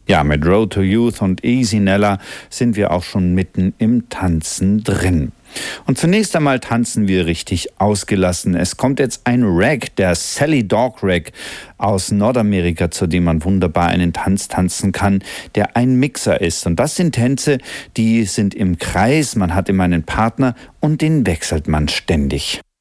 Ja, mit Road to Youth und Easy Nella sind wir auch schon mitten im Tanzen drin. Und zunächst einmal tanzen wir richtig ausgelassen. Es kommt jetzt ein Rag, der Sally Dog Rag aus Nordamerika, zu dem man wunderbar einen Tanz tanzen kann, der ein Mixer ist. Und das sind Tänze, die sind im Kreis, man hat immer einen Partner und den wechselt man ständig.